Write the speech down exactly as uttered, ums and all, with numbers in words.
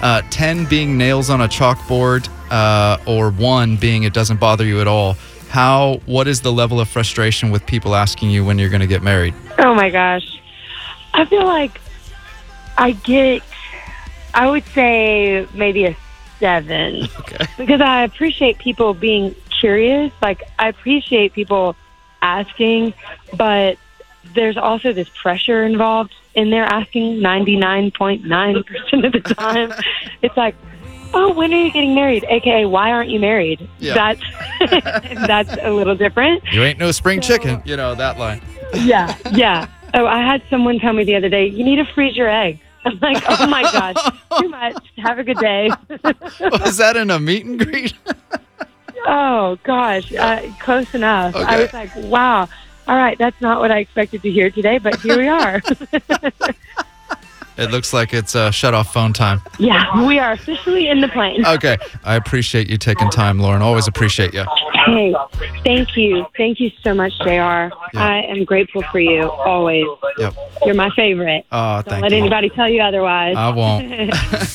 Uh, ten being nails on a chalkboard, uh, or one being it doesn't bother you at all. How? What is the level of frustration with people asking you when you're going to get married? Oh my gosh. I feel like I get, I would say maybe a seven. Okay. Because I appreciate people being curious. Like, I appreciate people asking, but there's also this pressure involved in their asking ninety-nine point nine percent of the time. It's like, oh, when are you getting married? A K A, why aren't you married? Yeah. That's that's a little different. You ain't no spring So- chicken. You know, that line. Yeah, yeah. Oh, I had someone tell me the other day, you need to freeze your eggs. I'm like, oh my gosh, too much. Have a good day. Was that in a meet and greet? Oh gosh, uh, close enough. Okay. I was like, wow. All right, that's not what I expected to hear today, but here we are. It looks like it's uh, shut off phone time. Yeah, we are officially in the plane. Okay. I appreciate you taking time, Lauren. Always appreciate you. Hey, thank you. Thank you so much, J R. Yeah. I am grateful for you, always. Yep. You're my favorite. Oh, Don't thank let you. anybody tell you otherwise. I won't.